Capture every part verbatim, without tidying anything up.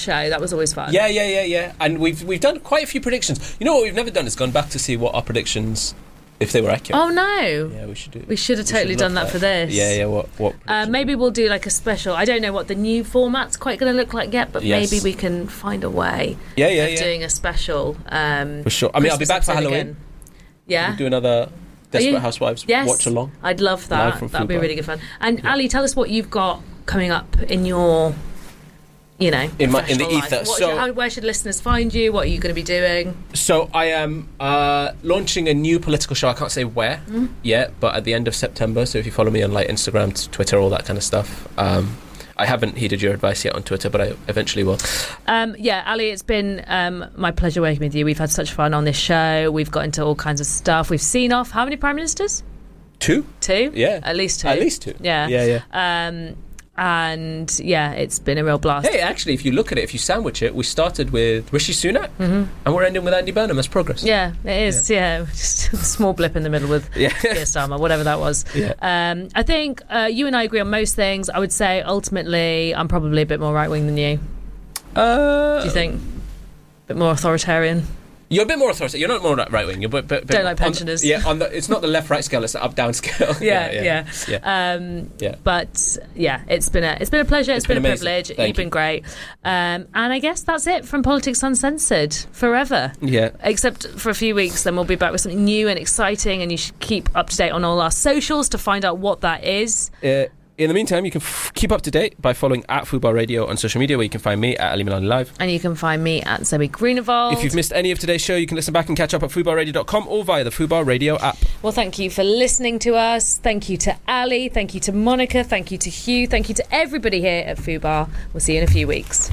show. That was always fun. Yeah, yeah, yeah, yeah. And we've we've done quite a few predictions. You know what we've never done is gone back to see what our predictions, if they were accurate. Oh no! Yeah, we should do. We should have totally should done that, that for this. Yeah, yeah. What? What? Uh, maybe we'll do like a special. I don't know what the new format's quite going to look like yet, but Yes. maybe we can find a way. Yeah, yeah, of yeah. doing a special. Um, For sure. I mean, I'll be Christmas back for episode Halloween. again. Yeah. We'll do another Desperate you? Housewives Yes. watch along. I'd love Live that. from That'd be Fubar. really good fun. And Ali, tell us what you've got coming up in your, you know, In my- in the professional ether. life. What So- should- how, where should listeners find you? What are you going to be doing? So I am uh, launching a new political show. I can't say where Mm. yet, but at the end of September. So if you follow me on like Instagram, t- Twitter, all that kind of stuff. Um, I haven't heeded your advice yet on Twitter, but I eventually will. Um, yeah, Ali, it's been um, my pleasure working with you. We've had such fun on this show. We've got into all kinds of stuff. We've seen off how many prime ministers? Two? Two? Yeah. At least two. At least two. Yeah. Yeah, yeah. Um, and yeah, it's been a real blast. Hey, actually, if you look at it, if you sandwich it, we started with Rishi Sunak, mm-hmm. and we're ending with Andy Burnham as progress. Yeah, it is. Yeah, yeah. Just a small blip in the middle with Yeah. Keir Starmer, whatever that was. Yeah. Um, I think uh, you and I agree on most things. I would say ultimately, I'm probably a bit more right wing than you. Uh, Do you think? A bit more authoritarian. You're a bit more authoritarian. You're not more right wing. You're a bit, bit, bit Don't like on- pensioners. yeah, on the, it's not the left right scale. It's the up down scale. Yeah, yeah. yeah. yeah. Um, Yeah. But yeah, it's been a it's been a pleasure. it's, It's been, been a amazing. privilege. Thank You've you. been great. Um, and I guess that's it from Politics Uncensored forever. Yeah. Except for a few weeks, then we'll be back with something new and exciting. And you should keep up to date on all our socials to find out what that is. Uh, in the meantime, you can f- keep up to date by following at Fubar Radio on social media, where you can find me at Ali Milani Live. And you can find me at Zoe Greenewald. If you've missed any of today's show, you can listen back and catch up at fubar radio dot com or via the Fubar Radio app. Well, thank you for listening to us. Thank you to Ali. Thank you to Monica. Thank you to Hugh. Thank you to everybody here at Fubar. We'll see you in a few weeks.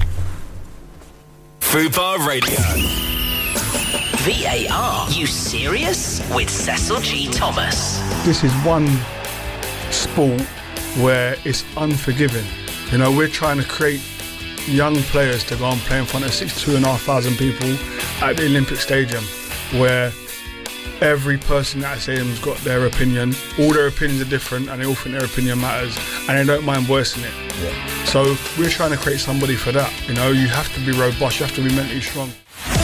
Fubar Radio. V A R, you serious? With Cecil G. Thomas. This is one sport where it's unforgiving. You know, we're trying to create young players to go and play in front of sixty-two and a half thousand people at the Olympic Stadium, where every person at that stadium's got their opinion. All their opinions are different, and they all think their opinion matters, and they don't mind voicing it. Yeah. So we're trying to create somebody for that. You know, you have to be robust, you have to be mentally strong.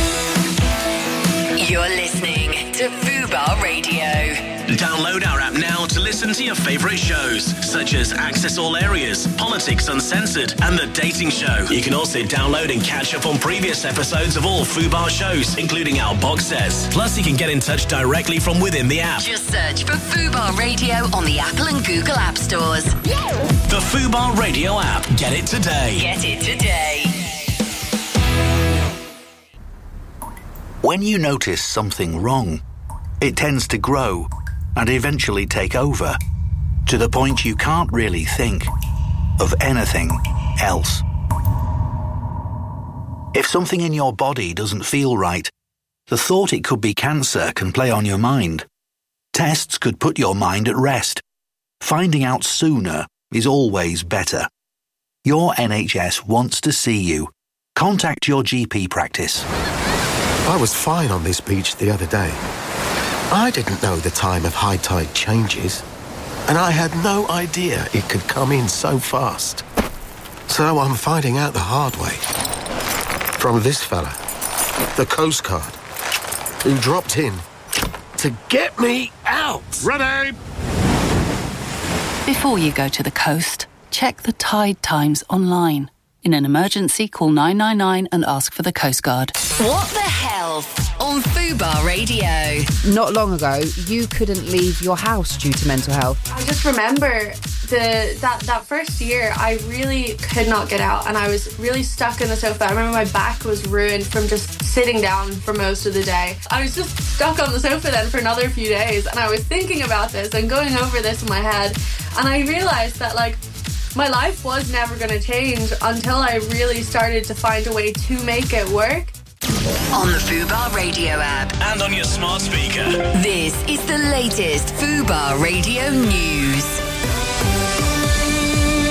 You're listening to Fubar Radio. Download our app now to listen to your favourite shows, such as Access All Areas, Politics Uncensored, and The Dating Show. You can also download and catch up on previous episodes of all Fubar shows, including our box sets. Plus, you can get in touch directly from within the app. Just search for Fubar Radio on the Apple and Google App Stores. The Fubar Radio app. Get it today. Get it today. When you notice something wrong, it tends to grow and eventually take over, to the point you can't really think of anything else. If something in your body doesn't feel right, the thought it could be cancer can play on your mind. Tests could put your mind at rest. Finding out sooner is always better. Your N H S wants to see you. Contact your G P practice. I was fine on this beach the other day. I didn't know the time of high tide changes, and I had no idea it could come in so fast. So I'm finding out the hard way. From this fella, the Coast Guard, who dropped in to get me out. Ready! Before you go to the coast, check the tide times online. In an emergency, call nine nine nine and ask for the Coast Guard. What the health on Fubar Radio. Not long ago, you couldn't leave your house due to mental health. I just remember the that, that first year, I really could not get out, and I was really stuck in the sofa. I remember my back was ruined from just sitting down for most of the day. I was just stuck on the sofa then for another few days, and I was thinking about this and going over this in my head, and I realised that, like, my life was never going to change until I really started to find a way to make it work. On the Fubar Radio app. And on your smart speaker. This is the latest Fubar Radio news. Two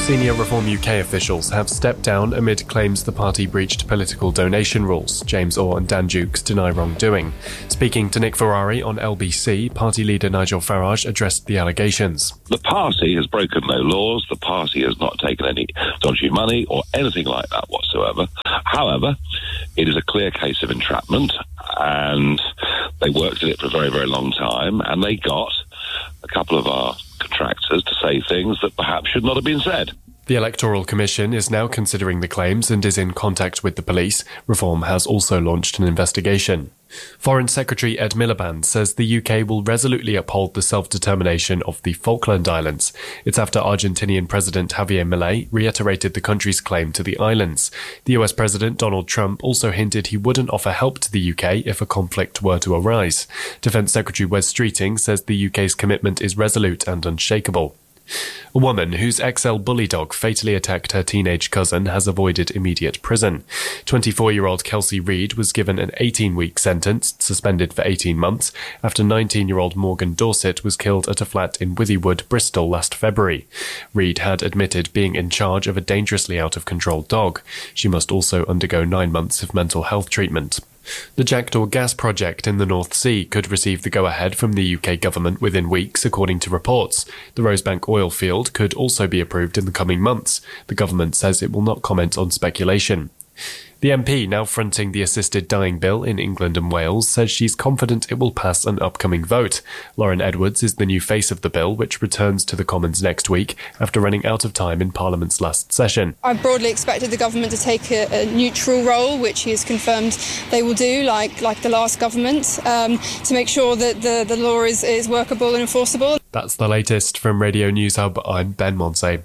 Senior Reform U K officials have stepped down amid claims the party breached political donation rules. James Orr and Dan Dukes deny wrongdoing. Speaking to Nick Ferrari on L B C, party leader Nigel Farage addressed the allegations. The party has broken no laws. The party has not taken any dodgy money or anything like that whatsoever. However, it is a clear case of entrapment, and they worked at it for a very, very long time, and they got a couple of our contractors to say things that perhaps should not have been said. The Electoral Commission is now considering the claims and is in contact with the police. Reform has also launched an investigation. Foreign Secretary Ed Miliband says the U K will resolutely uphold the self-determination of the Falkland Islands. It's after Argentinian President Javier Milei reiterated the country's claim to the islands. The U S President Donald Trump also hinted he wouldn't offer help to the U K if a conflict were to arise. Defence Secretary Wes Streeting says the U K's commitment is resolute and unshakable. A woman whose X L bully dog fatally attacked her teenage cousin has avoided immediate prison. twenty-four-year-old Kelsey Reid was given an eighteen-week sentence, suspended for eighteen months, after nineteen-year-old Morgan Dorset was killed at a flat in Withywood, Bristol last February. Reid had admitted being in charge of a dangerously out-of-control dog. She must also undergo nine months of mental health treatment. The Jackdaw gas project in the North Sea could receive the go-ahead from the U K government within weeks, according to reports. The Rosebank oil field could also be approved in the coming months. The government says it will not comment on speculation. The M P, now fronting the assisted dying bill in England and Wales, says she's confident it will pass an upcoming vote. Lauren Edwards is the new face of the bill, which returns to the Commons next week after running out of time in Parliament's last session. I broadly expected the government to take a, a neutral role, which he has confirmed they will do, like like the last government, um, to make sure that the, the law is, is workable and enforceable. That's the latest from Radio News Hub. I'm Ben Monsey.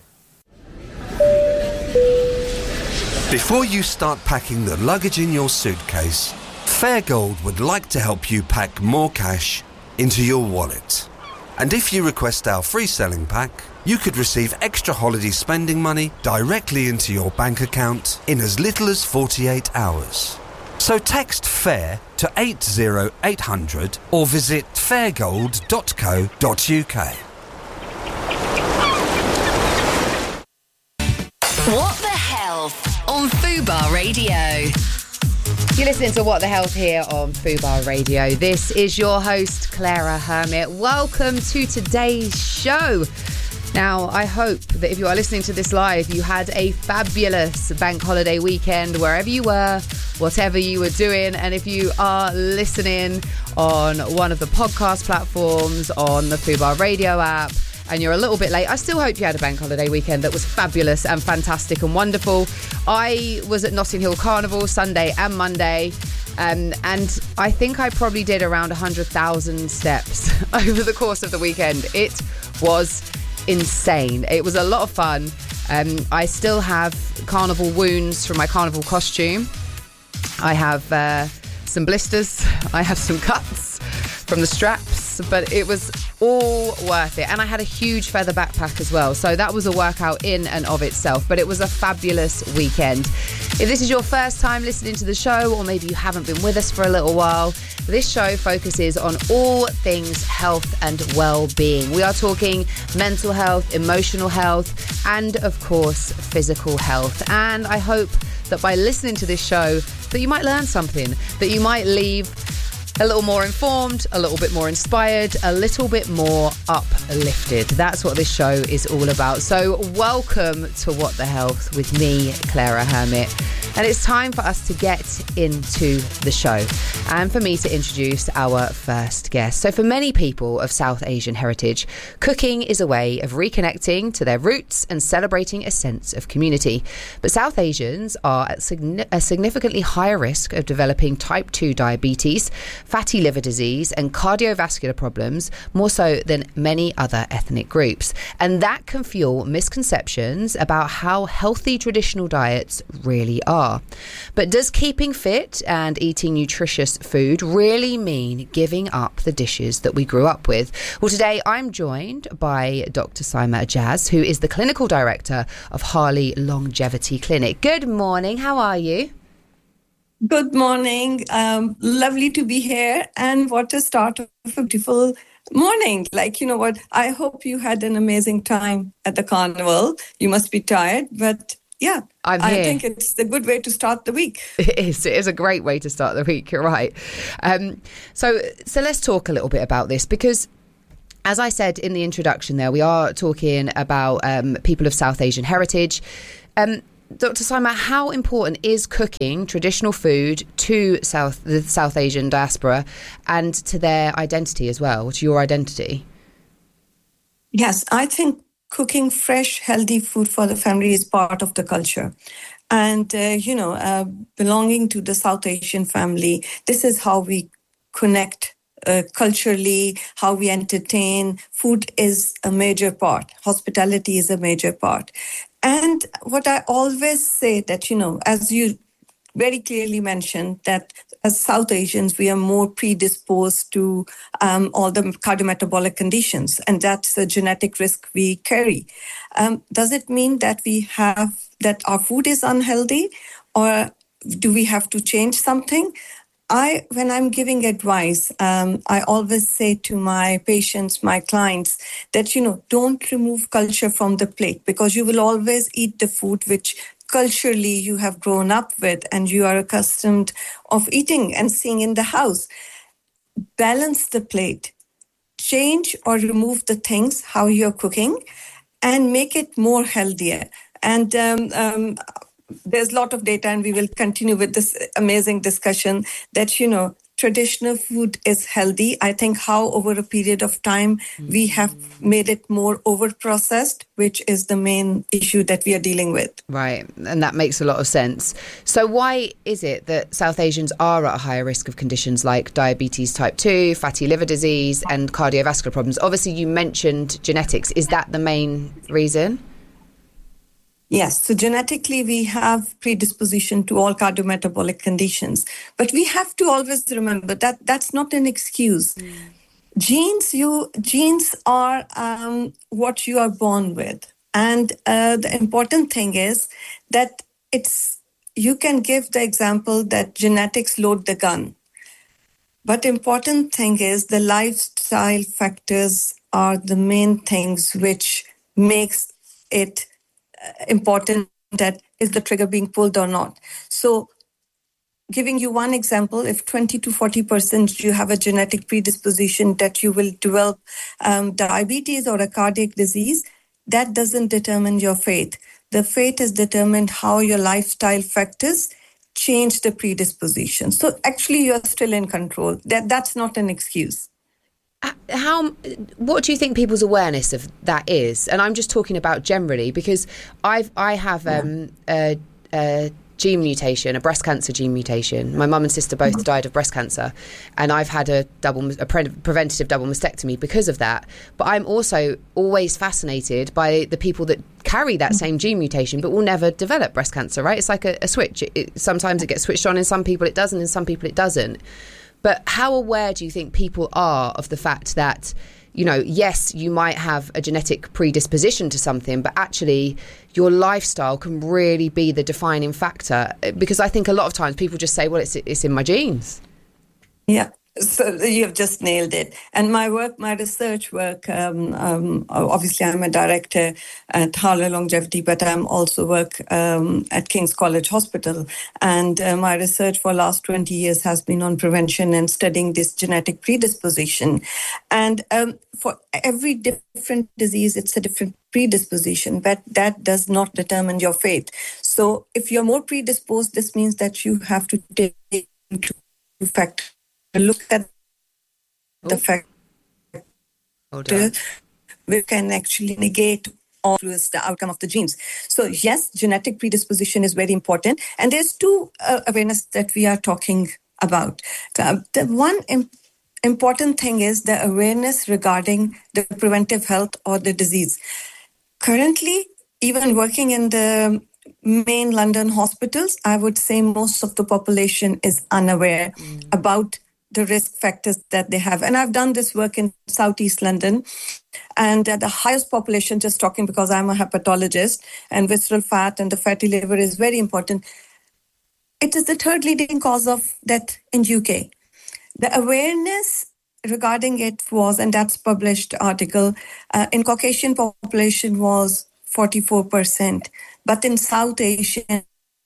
Before you start packing the luggage in your suitcase, Fairgold would like to help you pack more cash into your wallet. And if you request our free selling pack, you could receive extra holiday spending money directly into your bank account in as little as forty-eight hours. So text FAIR to eight zero eight hundred or visit fairgold dot co dot uk. What the Health on Fubar Radio. You're listening to What the Health here on Fubar Radio. This is your host, Clara Hermit. Welcome to today's show. Now, I hope that if you are listening to this live, you had a fabulous bank holiday weekend wherever you were, whatever you were doing. And if you are listening on one of the podcast platforms, on the Fubar Radio app, and you're a little bit late, I still hope you had a bank holiday weekend that was fabulous and fantastic and wonderful. I was at Notting Hill Carnival Sunday and Monday, um, and I think I probably did around one hundred thousand steps over the course of the weekend. It was insane. It was a lot of fun. Um, I still have carnival wounds from my carnival costume. I have uh, some blisters. I have some cuts from the straps, but it was all worth it. And I had a huge feather backpack as well, so that was a workout in and of itself, but it was a fabulous weekend. If this is your first time listening to the show, or maybe you haven't been with us for a little while, this show focuses on all things health and well-being. We are talking mental health, emotional health, and of course physical health. And I hope that by listening to this show that you might learn something, that you might leave a little more informed, a little bit more inspired, a little bit more uplifted. That's what this show is all about. So welcome to What the Health with me, Clara Hermit. And it's time for us to get into the show and for me to introduce our first guest. So for many people of South Asian heritage, cooking is a way of reconnecting to their roots and celebrating a sense of community. But South Asians are at signi- a significantly higher risk of developing type two diabetes, fatty liver disease and cardiovascular problems, more so than many other ethnic groups. And that can fuel misconceptions about how healthy traditional diets really are. But does keeping fit and eating nutritious food really mean giving up the dishes that we grew up with? Well, today I'm joined by Doctor Saima Ajaz, who is the clinical director of Harley Longevity Clinic. Good morning. How are you? Good morning. Um, lovely to be here. And what a start of a beautiful Morning. Like, you know what? I hope you had an amazing time at the carnival. You must be tired, but yeah, I'm I here. think it's a good way to start the week. It is. It is a great way to start the week. You're right. Um, so, so let's talk a little bit about this because, as I said in the introduction, there we are talking about um, people of South Asian heritage. Um, Doctor Saima, how important is cooking traditional food to South the South Asian diaspora and to their identity as well, to your identity? Yes, I think cooking fresh, healthy food for the family is part of the culture. And, uh, you know, uh, belonging to the South Asian family, this is how we connect uh, culturally, how we entertain. Food is a major part. Hospitality is a major part. And what I always say that, you know, as you very clearly mentioned, that as South Asians, we are more predisposed to um, all the cardiometabolic conditions, and that's the genetic risk we carry. Um, does it mean that we have, that our food is unhealthy, or do we have to change something? I, when I'm giving advice, um, I always say to my patients, my clients, that, you know, don't remove culture from the plate, because you will always eat the food which culturally you have grown up with and you are accustomed of eating and seeing in the house. Balance the plate. Change or remove the things, how you're cooking, and make it more healthier. And um, um, there's a lot of data, and we will continue with this amazing discussion that, you know, traditional food is healthy. I think how over a period of time we have made it more over-processed, which is the main issue that we are dealing with. Right, and that makes a lot of sense. So why is it that South Asians are at a higher risk of conditions like diabetes type two, fatty liver disease and cardiovascular problems? Obviously, you mentioned genetics. Is that the main reason? Yes, so genetically we have predisposition to all cardiometabolic conditions, but we have to always remember that that's not an excuse. Mm. Genes, you genes are um, what you are born with, and uh, the important thing is that it's you can give the example that genetics load the gun, but important thing is the lifestyle factors are the main things which makes it important that is the trigger being pulled or not. So giving you one example, if twenty to forty percent you have a genetic predisposition that you will develop um, diabetes or a cardiac disease, that doesn't determine your fate. The fate is determined how your lifestyle factors change the predisposition. So actually you're still in control. That That's not an excuse. How, what do you think people's awareness of that is? And I'm just talking about generally, because I've I have um, a, a gene mutation, a breast cancer gene mutation. My mum and sister both mm-hmm. died of breast cancer, and I've had a double a pre- preventative double mastectomy because of that. But I'm also always fascinated by the people that carry that mm-hmm. same gene mutation but will never develop breast cancer. Right? It's like a, a switch. It, it, sometimes it gets switched on in some people, it doesn't. In some people, it doesn't. But how aware do you think people are of the fact that, you know, yes, you might have a genetic predisposition to something, but actually your lifestyle can really be the defining factor? Because I think a lot of times people just say, well, it's it's in my genes. Yeah. So you've just nailed it. And my work, my research work, um, um, obviously I'm a director at Harlow Longevity, but I'm also work um, at King's College Hospital. And uh, my research for the last twenty years has been on prevention and studying this genetic predisposition. And um, for every different disease, it's a different predisposition, but that does not determine your fate. So if you're more predisposed, this means that you have to take into fact look at the fact that we can actually negate or influence the outcome of the genes. So yes, genetic predisposition is very important. And there's two uh, awareness that we are talking about. Uh, the one im- important thing is the awareness regarding the preventive health or the disease. Currently, even working in the main London hospitals, I would say most of the population is unaware mm. about the risk factors that they have. And I've done this work in Southeast London, and uh, the highest population, just talking because I'm a hepatologist, and visceral fat and the fatty liver is very important. It is the third leading cause of death in U K. The awareness regarding it was, and that's published article, uh, in Caucasian population was forty-four percent, but in South Asian,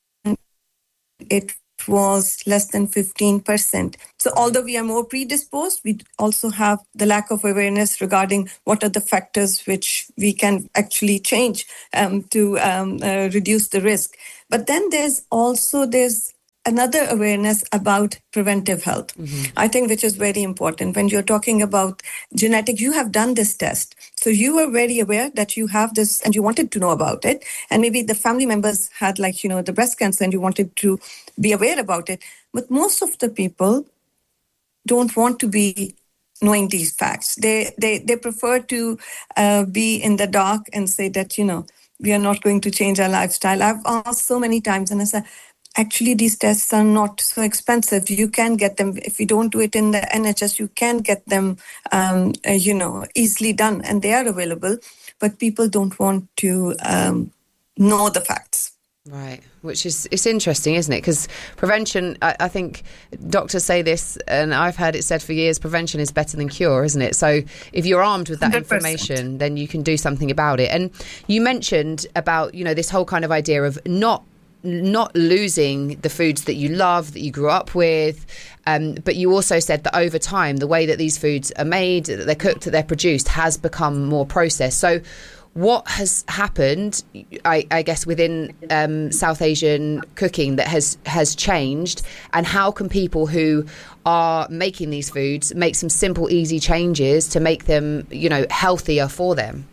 it was less than fifteen percent. So although we are more predisposed, we also have the lack of awareness regarding what are the factors which we can actually change um, to um, uh, reduce the risk. But then there's also, there's another awareness about preventive health, mm-hmm. I think, which is very important. When you're talking about genetic, you have done this test. So you were very aware that you have this and you wanted to know about it. And maybe the family members had, like, you know, the breast cancer and you wanted to be aware about it. But most of the people don't want to be knowing these facts. They they, they prefer to uh, be in the dark and say that, you know, we are not going to change our lifestyle. I've asked so many times and I said, actually, these tests are not so expensive. You can get them. If you don't do it in the N H S, you can get them, um, uh, you know, easily done, and they are available. But people don't want to um, know the facts. Right, which is, it's interesting, isn't it? Because prevention, I, I think doctors say this, and I've heard it said for years, prevention is better than cure, isn't it? So if you're armed with that one hundred percent information, then you can do something about it. And you mentioned about, you know, this whole kind of idea of not not losing the foods that you love, that you grew up with. Um, but you also said that over time, the way that these foods are made, that they're cooked, that they're produced, has become more processed. So what has happened, I, I guess, within um, South Asian cooking that has, has changed? And how can people who are making these foods make some simple, easy changes to make them, you know, healthier for them?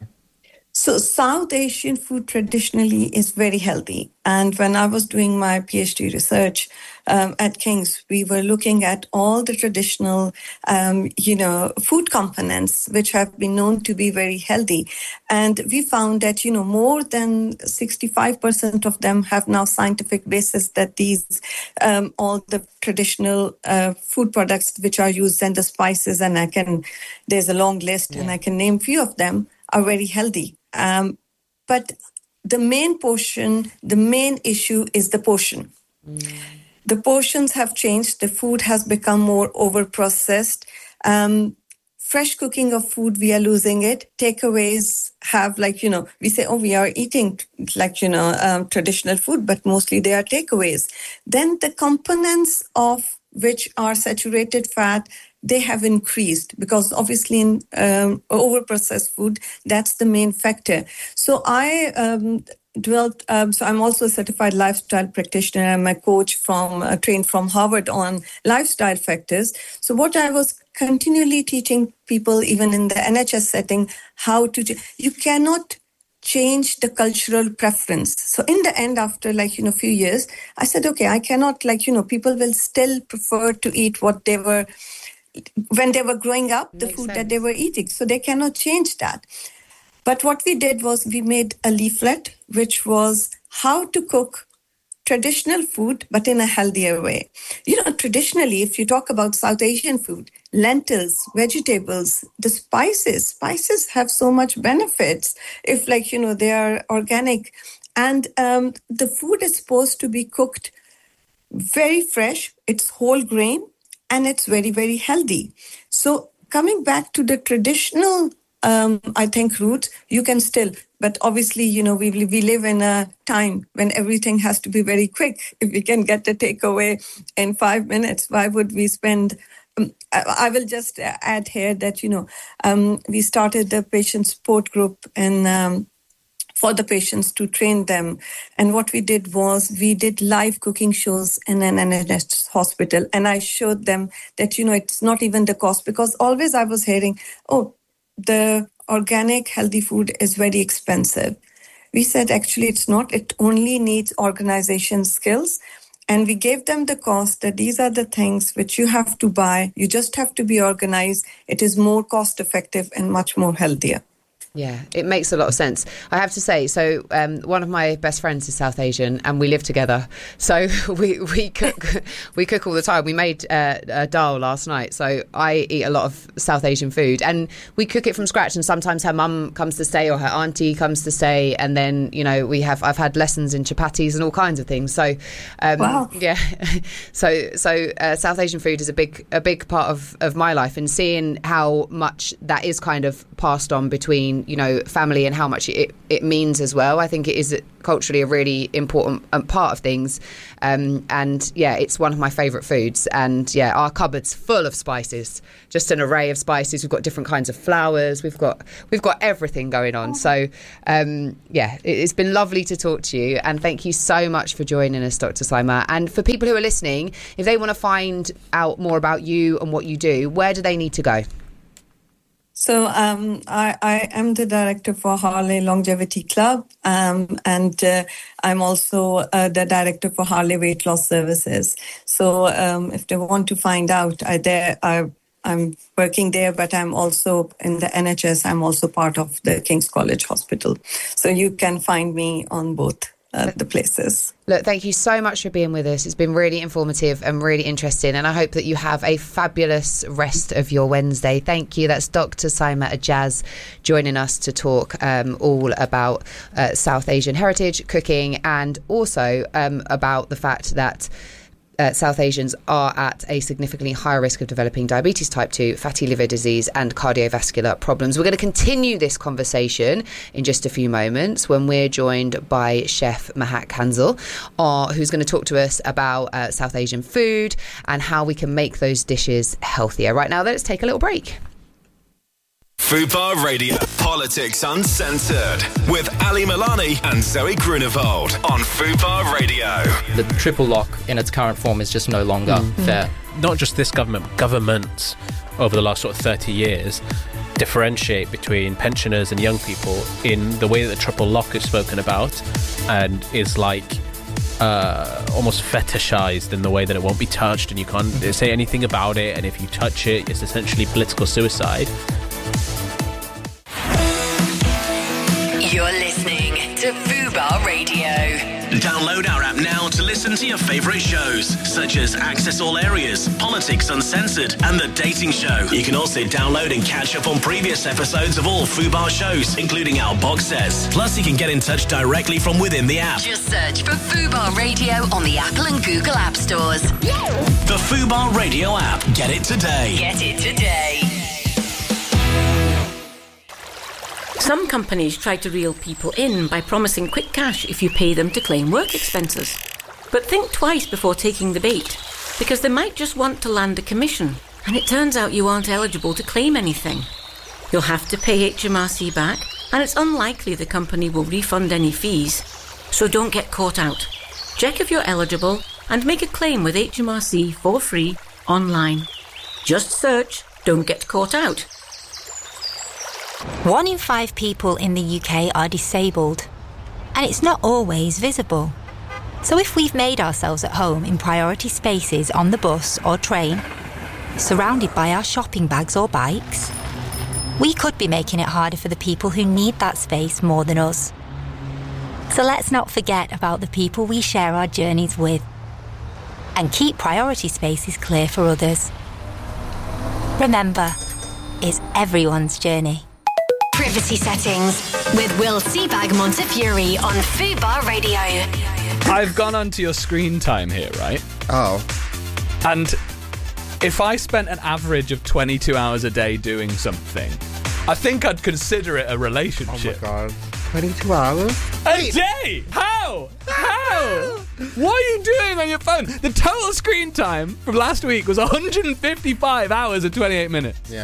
So South Asian food traditionally is very healthy. And when I was doing my PhD research um, at King's, we were looking at all the traditional, um, you know, food components, which have been known to be very healthy. And we found that, you know, more than sixty-five percent of them have now scientific basis that these, um, all the traditional uh, food products which are used and the spices, and I can, there's a long list yeah. and I can name few of them, are very healthy. Um, but the main portion, the main issue is the portion. Mm. The portions have changed. The food has become more over-processed. Um, fresh cooking of food, we are losing it. Takeaways have, like, you know, we say, oh, we are eating, like, you know, um, traditional food, but mostly they are takeaways. Then the components of which are saturated fat, they have increased because obviously in um, over-processed food, that's the main factor. So I um, dwelt, um, so I'm also a certified lifestyle practitioner. I'm a coach from, uh, trained from Harvard on lifestyle factors. So what I was continually teaching people, even in the N H S setting, how to, you cannot change the cultural preference. So in the end, after like, you know, few years, I said, okay, I cannot, like, you know, people will still prefer to eat what they were, when they were growing up, the food that they were eating. So they cannot change that. But what we did was we made a leaflet, which was how to cook traditional food, but in a healthier way. You know, traditionally, if you talk about South Asian food, lentils, vegetables, the spices, spices have so much benefits if, like, you know, they are organic. And um, the food is supposed to be cooked very fresh. It's whole grain. And it's very, very healthy. So coming back to the traditional, um, I think, roots, you can still, but obviously, you know, we we live in a time when everything has to be very quick. If we can get a takeaway in five minutes, why would we spend? Um, I, I will just add here that, you know, um, we started the patient support group and um, for the patients to train them. And what we did was we did live cooking shows in an N H S hospital. And I showed them that, you know, it's not even the cost, because always I was hearing, oh, the organic healthy food is very expensive. We said, actually, it's not. It only needs organization skills. And we gave them the cost that these are the things which you have to buy. You just have to be organized. It is more cost effective and much more healthier. Yeah, it makes a lot of sense. I have to say, so um, one of my best friends is South Asian, and we live together. So we we cook we cook all the time. We made uh, a dal last night, so I eat a lot of South Asian food, and we cook it from scratch. And sometimes her mum comes to stay, or her auntie comes to stay, and then you know we have I've had lessons in chapatis and all kinds of things. So um, wow. yeah, so so uh, South Asian food is a big a big part of of my life, and seeing how much that is kind of passed on between, you know, family and how much it, it means as well. I think it is culturally a really important um, part of things. Um, and yeah, it's one of my favourite foods. And yeah, our cupboard's full of spices, just an array of spices. We've got different kinds of flowers. We've got we've got everything going on. So um, yeah, it, it's been lovely to talk to you. And thank you so much for joining us, Doctor Saima. And for people who are listening, if they want to find out more about you and what you do, where do they need to go? So um, I, I am the director for Harley Longevity Club, um, and uh, I'm also uh, the director for Harley Weight Loss Services. So um, if they want to find out, I, there, I, I'm working there, but I'm also in the N H S. I'm also part of the King's College Hospital. So you can find me on both Uh, the places. Look, thank you so much for being with us. It's been really informative and really interesting, and I hope that you have a fabulous rest of your Wednesday. Thank you. That's Doctor Saima Ijaz joining us to talk um, all about uh, South Asian heritage, cooking, and also um, about the fact that Uh, South Asians are at a significantly higher risk of developing diabetes type two, fatty liver disease and cardiovascular problems. We're going to continue this conversation in just a few moments when we're joined by Chef Mahak Hansel, uh, who's going to talk to us about uh, South Asian food and how we can make those dishes healthier. Right now, let's take a little break. Fubar Radio, Politics Uncensored, with Ali Milani and Zoe Grunewald on Fubar Radio. The triple lock in its current form is just no longer mm. fair. Not just this government, but governments over the last sort of thirty years differentiate between pensioners and young people in the way that the triple lock is spoken about and is like uh, almost fetishized in the way that it won't be touched and you can't say anything about it, and if you touch it, it's essentially political suicide. You're listening to Fubar Radio. Download our app now to listen to your favourite shows, such as Access All Areas, Politics Uncensored, and The Dating Show. You can also download and catch up on previous episodes of all Fubar shows, including our box sets. Plus, you can get in touch directly from within the app. Just search for Fubar Radio on the Apple and Google App Stores. The Fubar Radio app. Get it today. Get it today. Some companies try to reel people in by promising quick cash if you pay them to claim work expenses. But think twice before taking the bait, because they might just want to land a commission, and it turns out you aren't eligible to claim anything. You'll have to pay H M R C back, and it's unlikely the company will refund any fees. So don't get caught out. Check if you're eligible and make a claim with H M R C for free online. Just search "Don't Get Caught Out." One in five people in the U K are disabled, and it's not always visible. So if we've made ourselves at home in priority spaces on the bus or train, surrounded by our shopping bags or bikes, we could be making it harder for the people who need that space more than us. So let's not forget about the people we share our journeys with, and keep priority spaces clear for others. Remember, it's everyone's journey. Privacy settings with Will Sebag Montefiore on Fubar Radio. I've gone onto your screen time here, right? Oh. And if I spent an average of twenty-two hours a day doing something, I think I'd consider it a relationship. Oh my God. twenty-two hours? A day? How? How? What are you doing on your phone? The total screen time from last week was one hundred fifty-five hours and twenty-eight minutes. Yeah.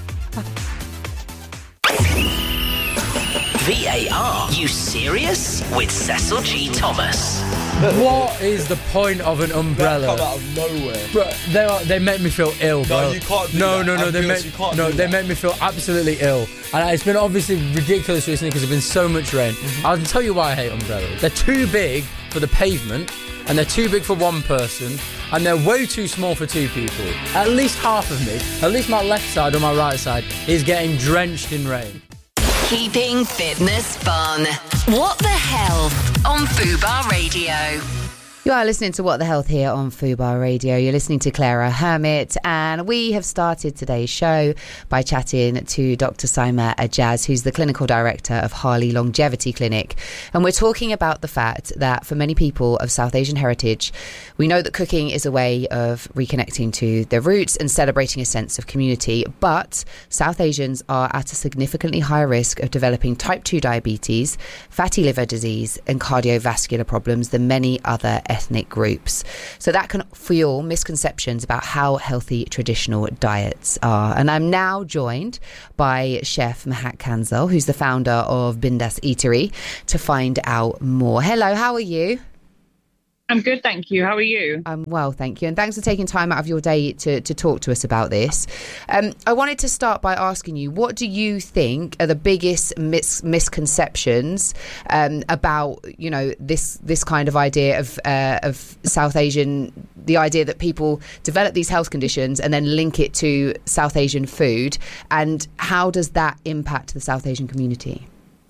V A R, you serious? With Cecil G. Thomas. What is the point of an umbrella? They come out of nowhere. Bro, they are, they make me feel ill, bro. No, you can't do no, that. No, no, no. They make, you can't no, do they that. make me feel absolutely ill. And it's been obviously ridiculous recently because there's been so much rain. Mm-hmm. I'll tell you why I hate umbrellas. They're too big for the pavement, and they're too big for one person, and they're way too small for two people. At least half of me, at least my left side or my right side, is getting drenched in rain. Keeping fitness fun. What the Health on Fubar Radio. You are listening to What the Health here on Fubar Radio. You're listening to Clara Hermit, and we have started today's show by chatting to Doctor Saima Ajaz, who's the clinical director of Harley Longevity Clinic. And we're talking about the fact that for many people of South Asian heritage, we know that cooking is a way of reconnecting to their roots and celebrating a sense of community. But South Asians are at a significantly higher risk of developing type two diabetes, fatty liver disease, and cardiovascular problems than many other ethnic groups. So that can fuel misconceptions about how healthy traditional diets are. And I'm now joined by Chef Mahak Kanzel, who's the founder of Bindas Eatery, to find out more. Hello, how are you? I'm good, thank you. How are you? I'm well, thank you. And thanks for taking time out of your day to, to talk to us about this. Um, I wanted to start by asking you, what do you think are the biggest mis- misconceptions um, about, you know, this this kind of idea of uh, of South Asian, the idea that people develop these health conditions and then link it to South Asian food, and how does that impact the South Asian community?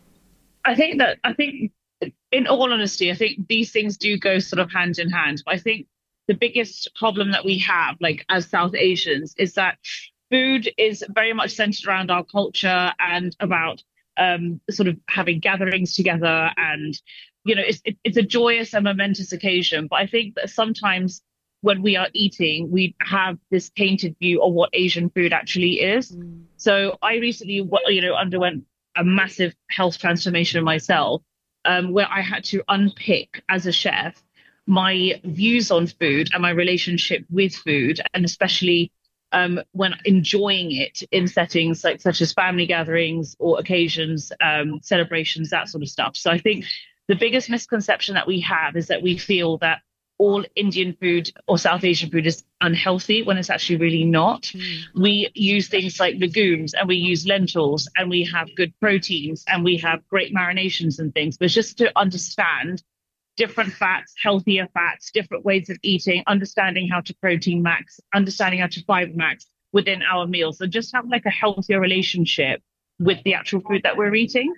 I think that, I think... in all honesty, I think these things do go sort of hand in hand. But I think the biggest problem that we have, like as South Asians, is that food is very much centered around our culture and about um, sort of having gatherings together. And, you know, it's, it, it's a joyous and momentous occasion. But I think that sometimes when we are eating, we have this tainted view of what Asian food actually is. Mm. So I recently, you know, underwent a massive health transformation myself. Um, where I had to unpick as a chef my views on food and my relationship with food, and especially um, when enjoying it in settings like such as family gatherings or occasions, um, celebrations, that sort of stuff. So I think the biggest misconception that we have is that we feel that all Indian food or South Asian food is unhealthy, when it's actually really not. Mm. We use things like legumes, and we use lentils, and we have good proteins, and we have great marinations and things. But just to understand different fats, healthier fats, different ways of eating, understanding how to protein max, understanding how to fiber max within our meals. So just have like a healthier relationship with the actual food that we're eating.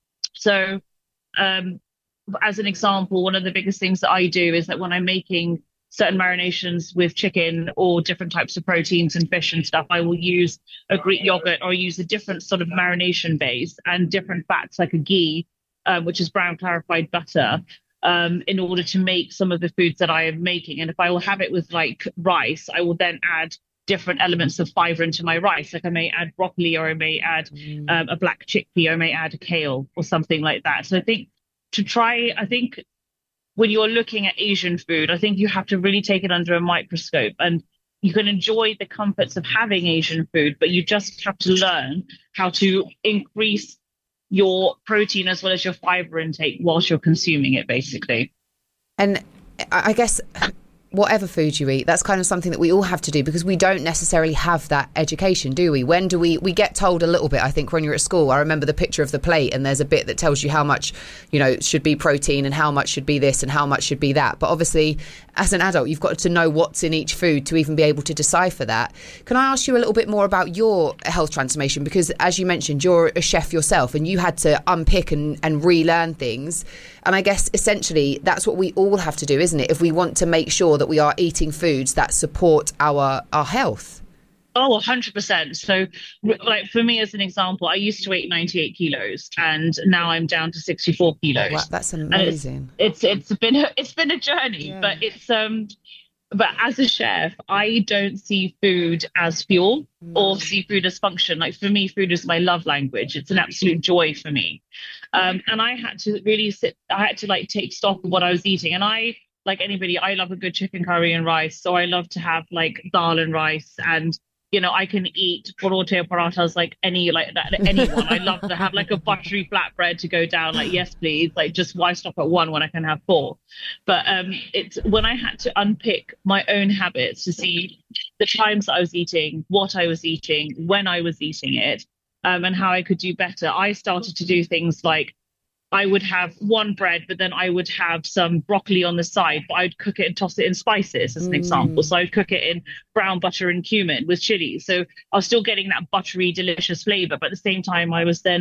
So, um, as an example, one of the biggest things that I do is that when I'm making certain marinations with chicken or different types of proteins and fish and stuff, I will use a Greek yogurt or use a different sort of marination base and different fats like a ghee, um, which is brown clarified butter, um, in order to make some of the foods that I am making. And if I will have it with like rice, I will then add different elements of fiber into my rice. Like I may add broccoli, or I may add mm. um, a black chickpea, or I may add a kale or something like that. So I think to try, I think when you're looking at Asian food, I think you have to really take it under a microscope, and you can enjoy the comforts of having Asian food, but you just have to learn how to increase your protein as well as your fiber intake whilst you're consuming it, basically. And I guess whatever food you eat, that's kind of something that we all have to do, because we don't necessarily have that education, do we? When do we, we get told a little bit, I think, when you're at school. I remember the picture of the plate, and there's a bit that tells you how much, you know, should be protein and how much should be this and how much should be that. But obviously, as an adult, you've got to know what's in each food to even be able to decipher that. Can I ask you a little bit more about your health transformation? Because as you mentioned, you're a chef yourself, and you had to unpick and, and relearn things. And I guess essentially that's what we all have to do, isn't it? If we want to make sure that we are eating foods that support our our health. Oh, one hundred percent. So like for me, as an example, I used to weigh ninety-eight kilos, and now I'm down to sixty-four kilos. Wow, that's amazing. It's, it's it's been a, it's been a journey, yeah. but it's um but as a chef, I don't see food as fuel mm. or see food as function. Like for me, food is my love language. It's an absolute joy for me. Um, and I had to really sit, I had to like take stock of what I was eating. And I, like anybody, I love a good chicken curry and rice. So I love to have like dal and rice, and, you know, I can eat parote or parathas like any, like that, anyone. I love to have like a buttery flatbread to go down, like, yes, please. Like, just why stop at one when I can have four? But um, it's when I had to unpick my own habits to see the times that I was eating, what I was eating, when I was eating it, um, and how I could do better. I started to do things like I would have one bread, but then I would have some broccoli on the side, but I'd cook it and toss it in spices as an mm. example. So I'd cook it in brown butter and cumin with chili. So I was still getting that buttery, delicious flavor, but at the same time, I was then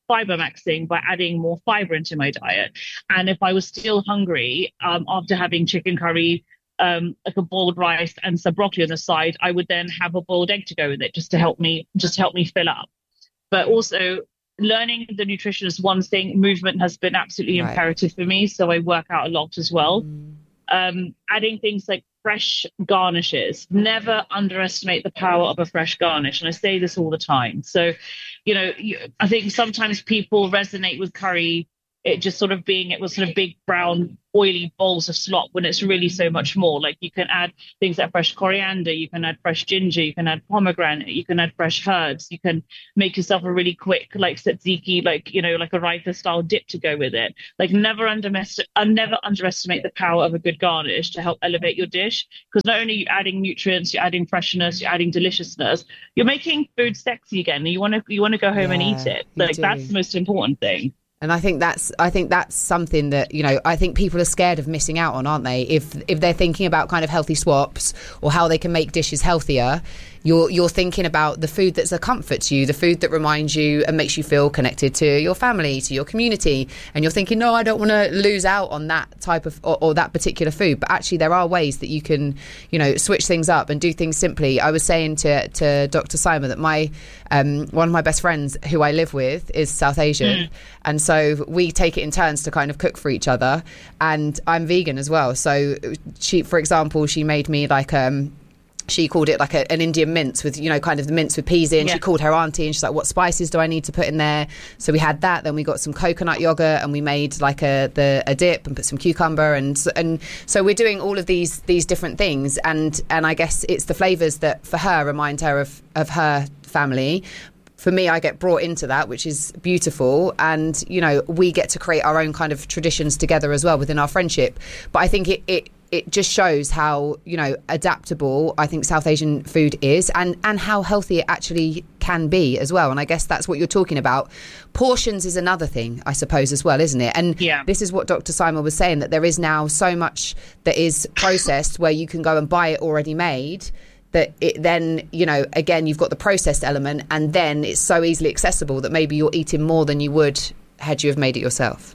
fiber maxing by adding more fiber into my diet. And if I was still hungry um, after having chicken curry, um, like a boiled rice and some broccoli on the side, I would then have a boiled egg to go with it, just to help me, just to help me fill up. But also learning the nutrition is one thing. Movement has been absolutely Right. imperative for me, so I work out a lot as well. Mm. Um, adding things like fresh garnishes. Never underestimate the power of a fresh garnish. And I say this all the time. So, you know, you, I think sometimes people resonate with curry, it just sort of being, it was sort of big, brown, oily bowls of slop, when it's really so much more. Like you can add things like fresh coriander, you can add fresh ginger, you can add pomegranate, you can add fresh herbs, you can make yourself a really quick, like tzatziki, like, you know, like a raita style dip to go with it. Like never underestimate, uh, never underestimate the power of a good garnish to help elevate your dish. Because not only are you adding nutrients, you're adding freshness, you're adding deliciousness, you're making food sexy again. And you want to, you want to go home and Yeah, eat it. you Like do. that's the most important thing. And I think that's I think that's something that, you know, I think people are scared of missing out on, aren't they? If if they're thinking about kind of healthy swaps or how they can make dishes healthier, you're you're thinking about the food that's a comfort to you, the food that reminds you and makes you feel connected to your family, to your community. And you're thinking, no, I don't want to lose out on that type of or, or that particular food. But actually there are ways that you can, you know, switch things up and do things simply. I was saying to, to Doctor Simon that my um, one of my best friends who I live with is South Asian. Mm. And so we take it in turns to kind of cook for each other. And I'm vegan as well. So she, for example, she made me like um she called it like a, an Indian mince with, you know, kind of the mince with peas in. Yeah. She called her auntie and she's like, what spices do I need to put in there? So we had that. Then we got some coconut yogurt and we made like a the a dip and put some cucumber. And s- and so we're doing all of these these different things. And and I guess it's the flavours that for her remind her of, of her family. For me, I get brought into that, which is beautiful. And, you know, we get to create our own kind of traditions together as well within our friendship. But I think it, it, it just shows how, you know, adaptable I think South Asian food is and, and how healthy it actually can be as well. And I guess that's what you're talking about. Portions is another thing, I suppose, as well, isn't it? And Yeah. this is what Doctor Simon was saying, that there is now so much that is processed where you can go and buy it already made, that it then, you know, again, you've got the processed element and then it's so easily accessible that maybe you're eating more than you would had you have made it yourself.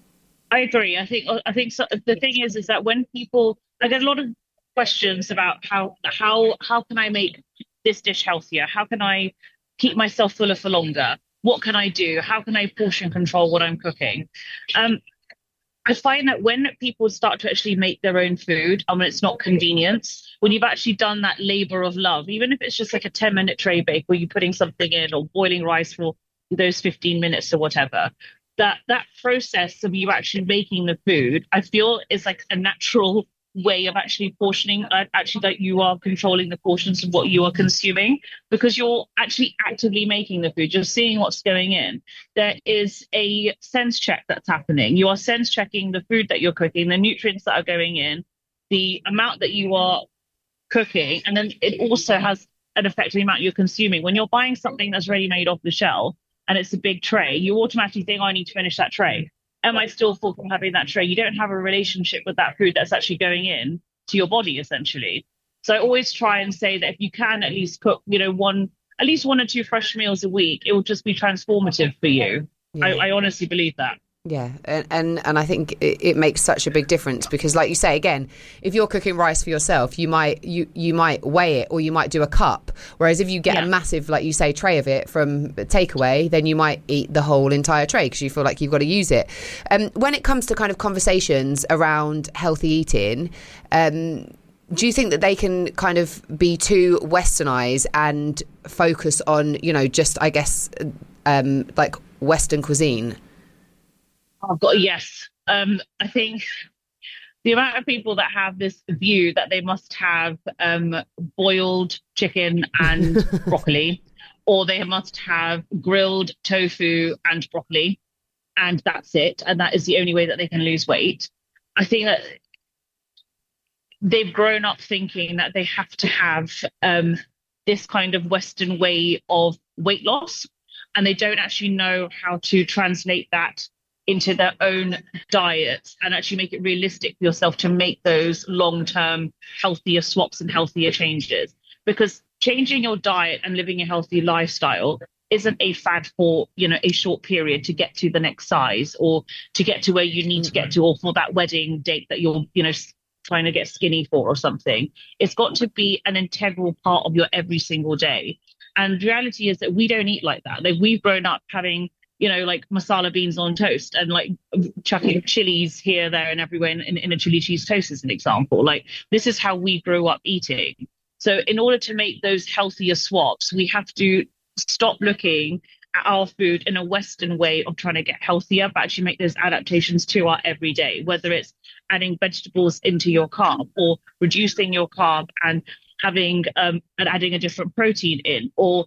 I agree. I think I think so, the thing is, is that when people, I get a lot of questions about how how how can I make this dish healthier? How can I keep myself fuller for longer? What can I do? How can I portion control what I'm cooking? Um, I find that when people start to actually make their own food, and when it's not convenience, when you've actually done that labor of love, even if it's just like a ten minute tray bake where you're putting something in or boiling rice for those fifteen minutes or whatever, that that process of you actually making the food, I feel is like a natural way of actually portioning, uh, actually that you are controlling the portions of what you are consuming, because you're actually actively making the food. You're seeing what's going in. There is a sense check that's happening. You are sense checking the food that you're cooking, the nutrients that are going in, the amount that you are cooking, and then it also has an effect on the amount you're consuming. When you're buying something that's ready made off the shelf and it's a big tray, you automatically think, oh, I need to finish that tray. Am I still full from having that tray? You don't have a relationship with that food that's actually going in to your body, essentially. So I always try and say that if you can at least cook, you know, one, at least one or two fresh meals a week, it will just be transformative for you. Yeah. I, I honestly believe that. Yeah, and, and and I think it, it makes such a big difference because, like you say, again, if you're cooking rice for yourself, you might you you might weigh it or you might do a cup. Whereas if you get Yeah. a massive, like you say, tray of it from takeaway, then you might eat the whole entire tray because you feel like you've got to use it. Um, when it comes to kind of conversations around healthy eating, um, do you think that they can kind of be too westernized and focus on, you know, just I guess um, like Western cuisine? I've got a yes. Um, I think the amount of people that have this view that they must have um, boiled chicken and broccoli, or they must have grilled tofu and broccoli, and that's it, and that is the only way that they can lose weight. I think that they've grown up thinking that they have to have um, this kind of Western way of weight loss, and they don't actually know how to translate that into their own diets and actually make it realistic for yourself to make those long-term healthier swaps and healthier changes. Because changing your diet and living a healthy lifestyle isn't a fad for, you know, a short period to get to the next size or to get to where you need to get to, or for that wedding date that you're, you know, trying to get skinny for or something. It's got to be an integral part of your every single day. And the reality is that we don't eat like that. Like, we've grown up having, you know, like masala beans on toast and like chucking chilies here, there and everywhere in, in, in a chili cheese toast as an example. Like, this is how we grew up eating. So in order to make those healthier swaps, we have to stop looking at our food in a Western way of trying to get healthier, but actually make those adaptations to our everyday, whether it's adding vegetables into your carb or reducing your carb and having um, and adding a different protein in, or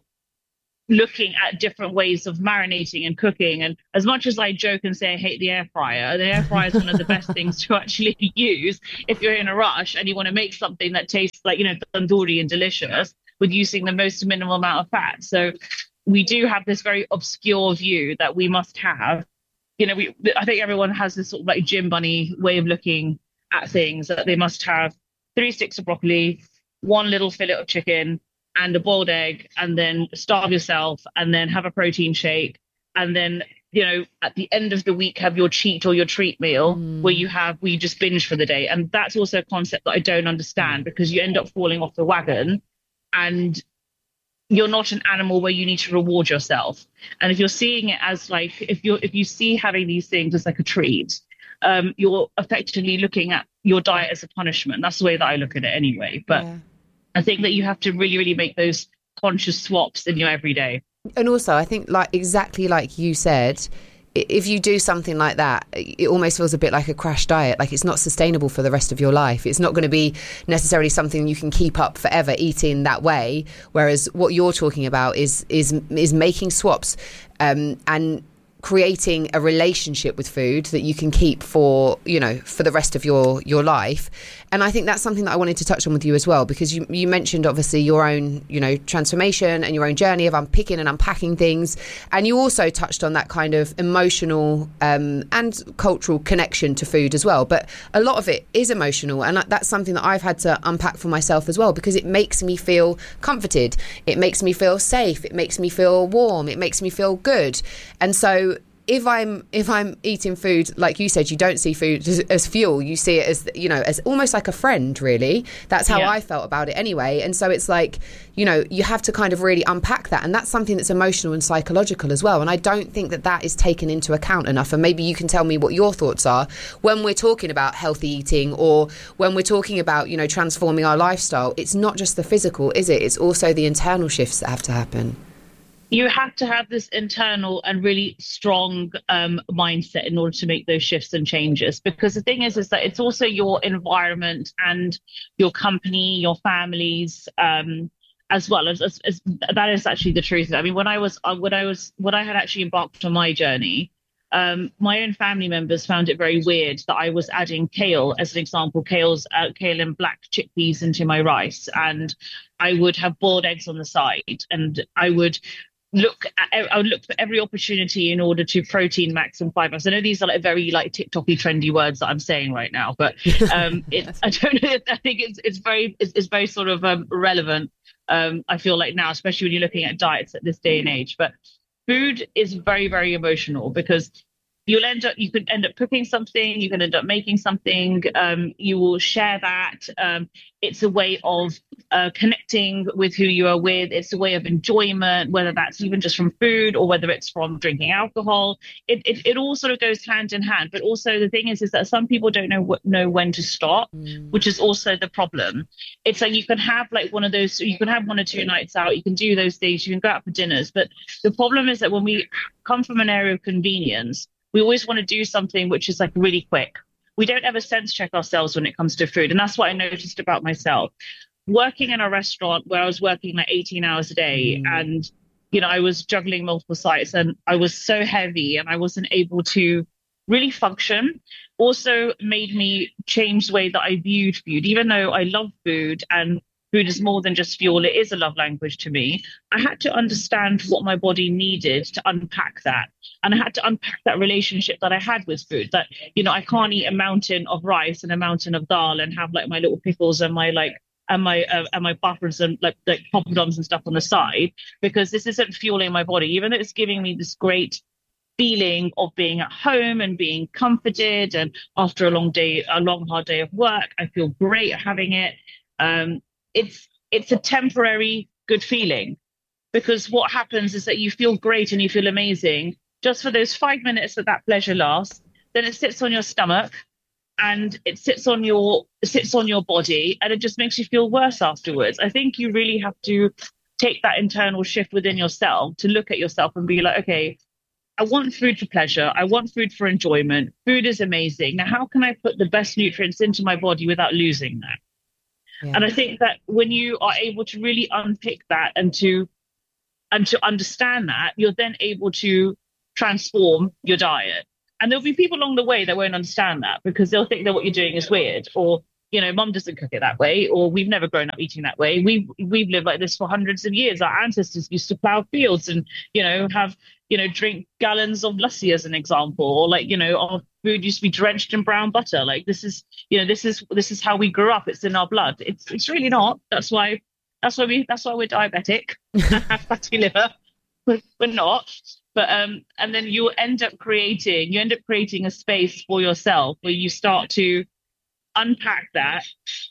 looking at different ways of marinating and cooking. And as much as I joke and say I hate the air fryer, the air fryer is one of the best things to actually use if you're in a rush and you want to make something that tastes like, you know, tandoori and delicious, with using the most minimal amount of fat. So we do have this very obscure view that we must have, you know, we, I think everyone has this sort of like gym bunny way of looking at things, that they must have three sticks of broccoli, one little fillet of chicken and a boiled egg, and then starve yourself and then have a protein shake. And then, you know, at the end of the week, have your cheat or your treat meal mm. where you have, where you just binge for the day. And that's also a concept that I don't understand, because you end up falling off the wagon. And you're not an animal where you need to reward yourself. And if you're seeing it as like, if you're, if you see having these things as like a treat, um, you're effectively looking at your diet as a punishment. That's the way that I look at it anyway. But yeah. I think that you have to really, really make those conscious swaps in your everyday. And also, I think, like exactly like you said, if you do something like that, it almost feels a bit like a crash diet. Like, it's not sustainable for the rest of your life. It's not going to be necessarily something you can keep up forever eating that way. Whereas what you're talking about is is is making swaps um, and creating a relationship with food that you can keep for, you know, for the rest of your your life. And I think that's something that I wanted to touch on with you as well, because you, you mentioned obviously your own, you know, transformation and your own journey of unpicking and unpacking things. And you also touched on that kind of emotional um, and cultural connection to food as well. But a lot of it is emotional. And that's something that I've had to unpack for myself as well, because it makes me feel comforted. It makes me feel safe. It makes me feel warm. It makes me feel good. And so If I'm if I'm eating food, like you said, you don't see food as, as fuel. You see it as, you know, as almost like a friend, really. That's how yeah. I felt about it anyway. And so it's like, you know, you have to kind of really unpack that. And that's something that's emotional and psychological as well. And I don't think that that is taken into account enough. And maybe you can tell me what your thoughts are when we're talking about healthy eating, or when we're talking about, you know, transforming our lifestyle. It's not just the physical, is it? It's also the internal shifts that have to happen. You have to have this internal and really strong um, mindset in order to make those shifts and changes. Because the thing is, is that it's also your environment and your company, your families, um, as well as, as, as that is actually the truth. I mean, when I was, uh, when I was, when I had actually embarked on my journey, um, my own family members found it very weird that I was adding kale, as an example, kale's uh, kale and black chickpeas into my rice, and I would have boiled eggs on the side, and I would. Look, at, I would look for every opportunity in order to protein max and fiber. So I know these are like very like TikTok-y trendy words that I'm saying right now, but um, it, I don't know. I think it's it's very it's, it's very sort of um, relevant. Um, I feel like now, especially when you're looking at diets at this day and age. But food is very, very emotional, because you'll end up, you could end up cooking something, you can end up making something, um, you will share that. Um, it's a way of uh, connecting with who you are with. It's a way of enjoyment, whether that's even just from food or whether it's from drinking alcohol. It it, it all sort of goes hand in hand. But also the thing is, is that some people don't know what, know when to stop, mm. which is also the problem. It's like you can have like one of those, you can have one or two nights out, you can do those things, you can go out for dinners. But the problem is that when we come from an area of convenience, we always want to do something which is like really quick. We don't ever sense check ourselves when it comes to food. And that's what I noticed about myself. Working in a restaurant where I was working like eighteen hours a day, mm. and, you know, I was juggling multiple sites, and I was so heavy and I wasn't able to really function, also made me change the way that I viewed food. Even though I love food and food is more than just fuel, it is a love language to me, I had to understand what my body needed to unpack that. And I had to unpack that relationship that I had with food, that, you know, I can't eat a mountain of rice and a mountain of dal and have like my little pickles and my like and my uh, and my butters and like like poppadoms and stuff on the side, because this isn't fueling my body, even though it's giving me this great feeling of being at home and being comforted, and after a long day, a long hard day of work, I feel great having it. Um, it's it's a temporary good feeling, because what happens is that you feel great and you feel amazing just for those five minutes that that pleasure lasts. Then it sits on your stomach, and it sits on your it sits on your body, and it just makes you feel worse afterwards. I think you really have to take that internal shift within yourself to look at yourself and be like, okay, I want food for pleasure. I want food for enjoyment. Food is amazing. Now, how can I put the best nutrients into my body without losing that? Yeah. And I think that when you are able to really unpick that and to and to understand that, you're then able to transform your diet. And there'll be people along the way that won't understand that, because they'll think that what you're doing is weird, or, you know, mum doesn't cook it that way, or we've never grown up eating that way. We've, we've lived like this for hundreds of years. Our ancestors used to plow fields and, you know, have, you know, drink gallons of lassi as an example, or like, you know, our food used to be drenched in brown butter. Like this is, you know, this is, this is how we grew up. It's in our blood. It's, it's really not. That's why, that's why we, that's why we're diabetic and have fatty liver. We're, we're not. But um, and then you end up creating, you end up creating a space for yourself where you start to unpack that,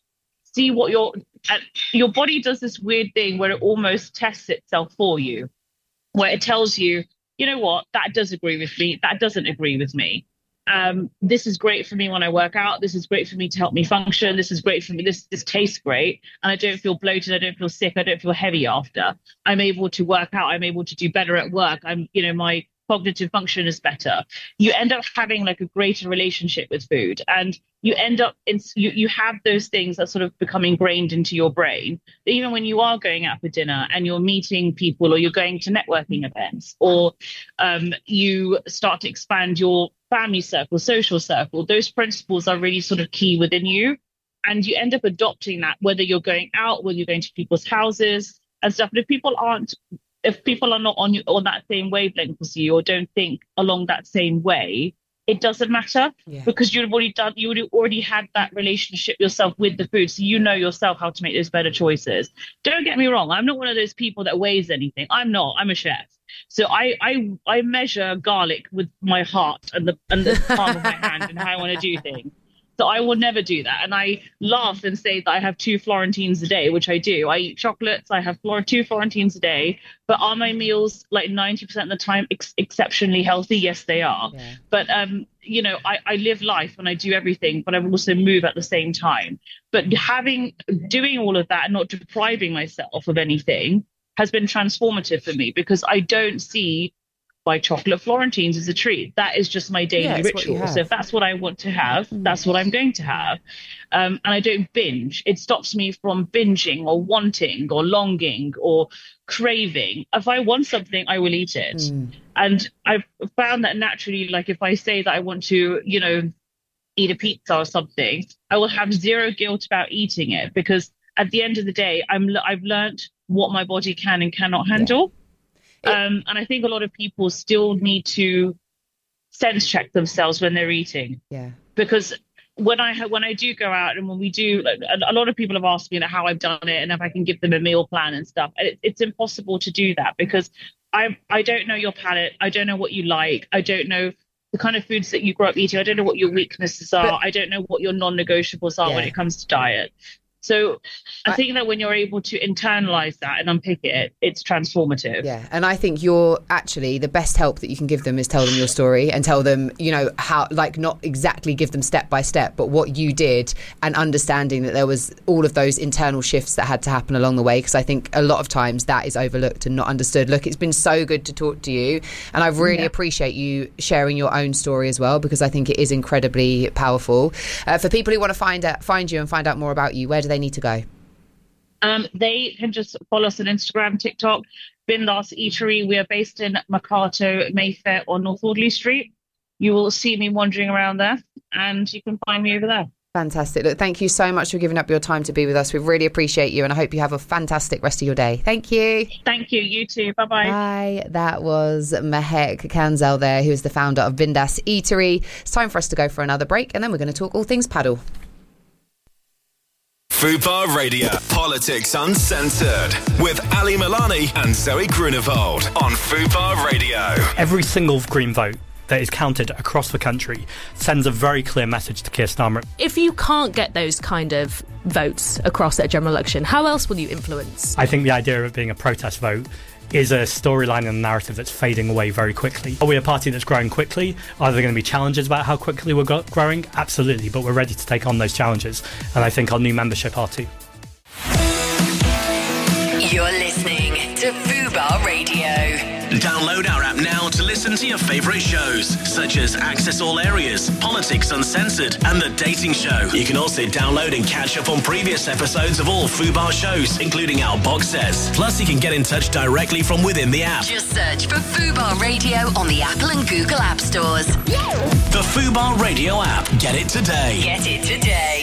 see what your uh, your body does this weird thing where it almost tests itself for you, where it tells you, you know what, that does agree with me, that doesn't agree with me. Um, this is great for me when I work out. This is great for me to help me function. This is great for me. This this tastes great, and I don't feel bloated. I don't feel sick. I don't feel heavy after. I'm able to work out. I'm able to do better at work. I'm, you know, my cognitive function is better. You end up having like a greater relationship with food, and you end up in you you have those things that sort of become ingrained into your brain. Even when you are going out for dinner and you're meeting people, or you're going to networking events, or um, you start to expand your family circle, social circle, those principles are really sort of key within you. And you end up adopting that, whether you're going out, whether you're going to people's houses and stuff. But if people aren't, if people are not on you on that same wavelength as you, or don't think along that same way, it doesn't matter, yeah. because you've already done, you would already had that relationship yourself with the food. So you know yourself how to make those better choices. Don't get me wrong. I'm not one of those people that weighs anything. I'm not, I'm a chef. So I, I, I measure garlic with my heart and the, and the palm of my hand and how I want to do things. So I will never do that. And I laugh and say that I have two Florentines a day, which I do. I eat chocolates. I have flor- two Florentines a day. But are my meals like ninety percent of the time ex- exceptionally healthy? Yes, they are. Yeah. But, um, you know, I, I live life and I do everything, but I also move at the same time. But having, doing all of that and not depriving myself of anything has been transformative for me, because I don't see my chocolate Florentines as a treat. That is just my daily yeah, ritual. So if that's what I want to have, that's what I'm going to have. Um, and I don't binge. It stops me from binging or wanting or longing or craving. If I want something, I will eat it. Mm. And I've found that naturally, like if I say that I want to, you know, eat a pizza or something, I will have zero guilt about eating it, because at the end of the day, I'm I've learned what my body can and cannot handle. Yeah. Um, and I think a lot of people still need to sense check themselves when they're eating. Yeah. Because when I ha- when I do go out and when we do, like, a, a lot of people have asked me like, how I've done it and if I can give them a meal plan and stuff. And it, it's impossible to do that, because I I don't know your palate. I don't know what you like. I don't know the kind of foods that you grew up eating. I don't know what your weaknesses are. But, I don't know what your non-negotiables are yeah. when it comes to diet. So I think that when you're able to internalize that and unpick it, it's transformative. Yeah. And I think you're actually the best help that you can give them is tell them your story and tell them, you know, how, like, not exactly give them step by step, but what you did, and understanding that there was all of those internal shifts that had to happen along the way. Because I think a lot of times that is overlooked and not understood. Look, it's been so good to talk to you. And I really yeah. appreciate you sharing your own story as well, because I think it is incredibly powerful. Uh, for people who want to find out, find you and find out more about you, where do they need to go? Um, they can just follow us on Instagram, TikTok, Bindas Eatery. We are based in Mercato, Mayfair, or North Audley Street. You will see me wandering around there, and you can find me over there. Fantastic. Look, thank you so much for giving up your time to be with us. We really appreciate you, and I hope you have a fantastic rest of your day. Thank you. Thank you. You too. Bye-bye. Bye. That was Mehek Kanzel there, who is the founder of Bindas Eatery. It's time for us to go for another break, and then we're going to talk all things paddle. Fubar Radio, Politics Uncensored, with Ali Milani and Zoe Grunewald on Fubar Radio. Every single Green vote that is counted across the country sends a very clear message to Keir Starmer. If you can't get those kind of votes across at a general election, how else will you influence? I think the idea of it being a protest vote is a storyline and a narrative that's fading away very quickly. Are we a party that's growing quickly? Are there going to be challenges about how quickly we're go- growing? Absolutely, but we're ready to take on those challenges, and I think our new membership are too. You're listening to Fubar Radio. Download our app now to listen to your favourite shows, such as Access All Areas, Politics Uncensored, and The Dating Show. You can also download and catch up on previous episodes of all Fubar shows, including our box sets. Plus, you can get in touch directly from within the app. Just search for Fubar Radio on the Apple and Google App Stores. The Fubar Radio app. Get it today. Get it today.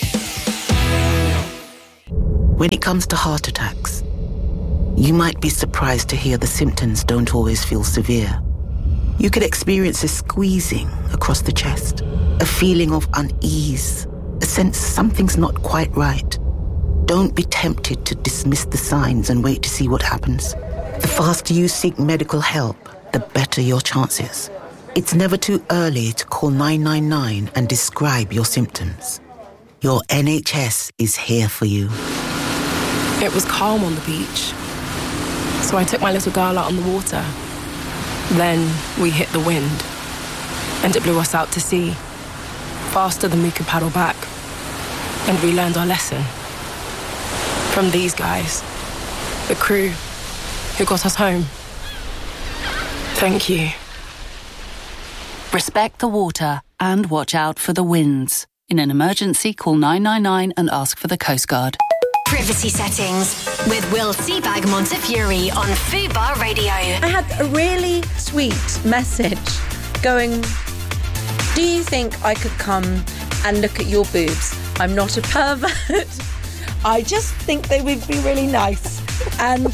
When it comes to heart attacks, you might be surprised to hear the symptoms don't always feel severe. You could experience a squeezing across the chest, a feeling of unease, a sense something's not quite right. Don't be tempted to dismiss the signs and wait to see what happens. The faster you seek medical help, the better your chances. It's never too early to call nine nine nine and describe your symptoms. Your N H S is here for you. It was calm on the beach, so I took my little girl out on the water. Then we hit the wind, and it blew us out to sea, faster than we could paddle back. And we learned our lesson from these guys, the crew who got us home. Thank you. Respect the water and watch out for the winds. In an emergency, call nine nine nine and ask for the Coast Guard. Privacy settings with Will Seabag Montefiore on Fubar Radio. I had a really sweet message going, do you think I could come and look at your boobs? I'm not a pervert. I just think they would be really nice. And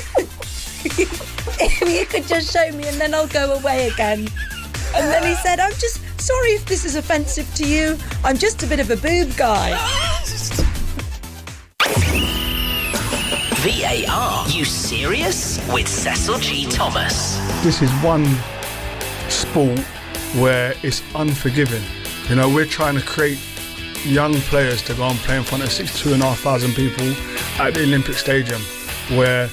if you could just show me and then I'll go away again. And then he said, I'm just sorry if this is offensive to you. I'm just a bit of a boob guy. V A R, you serious? With Cecil G. Thomas. This is one sport where it's unforgiving. You know, we're trying to create young players to go and play in front of sixty-two and a half thousand people at the Olympic Stadium, where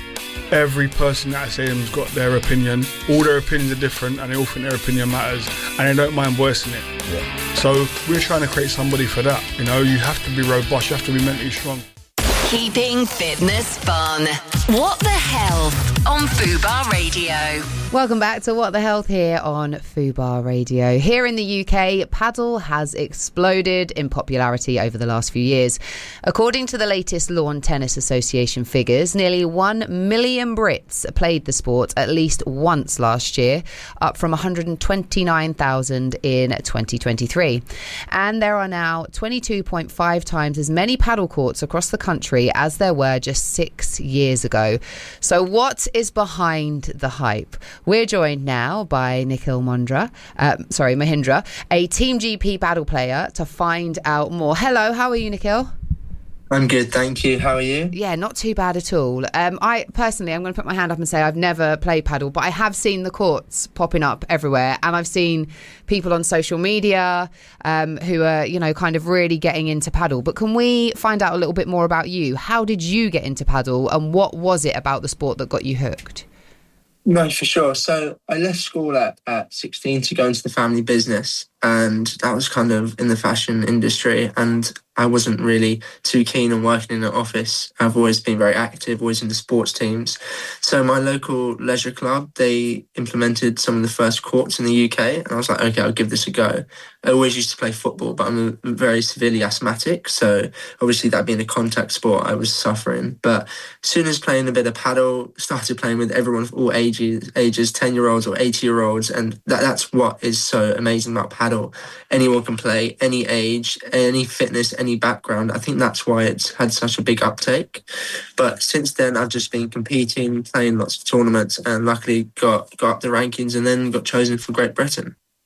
every person at that stadium's got their opinion. All their opinions are different and they all think their opinion matters and they don't mind voicing it. Yeah. So we're trying to create somebody for that. You know, you have to be robust, you have to be mentally strong. Keeping fitness fun. What the Health on Fubar Radio. Welcome back to What the Health here on Fubar Radio. Here in the U K, paddle has exploded in popularity over the last few years. According to the latest Lawn Tennis Association figures, nearly one million Brits played the sport at least once last year, up from one hundred twenty-nine thousand in twenty twenty-three. And there are now twenty-two point five times as many paddle courts across the country as there were just six years ago. So what is behind the hype? We're joined now by Nikhil Mondra, uh, sorry, Mahindra, a Team G P paddle player, to find out more. Hello, how are you, Nikhil? I'm good, thank you. How are you? Yeah, not too bad at all. Um, I personally, I'm going to put my hand up and say I've never played paddle, but I have seen the courts popping up everywhere, and I've seen people on social media um, who are, you know, kind of really getting into paddle. But can we find out a little bit more about you? How did you get into paddle, and what was it about the sport that got you hooked? No, for sure. So I left school at, at sixteen to go into the family business, and that was kind of in the fashion industry, and I wasn't really too keen on working in an office. I've always been very active, always in the sports teams. So my local leisure club, they implemented some of the first courts in the U K, and I was like, okay, I'll give this a go. I always used to play football, but I'm very severely asthmatic, so obviously that being a contact sport, I was suffering. But as soon as playing a bit of paddle, started playing with everyone of all ages, ages ten-year-olds or eighty-year-olds, and that, that's what is so amazing about paddle. Anyone can play, any age, any fitness, any background. I think that's why it's had such a big uptake. But since then, I've just been competing, playing lots of tournaments, and luckily got, got up the rankings and then got chosen for Great Britain.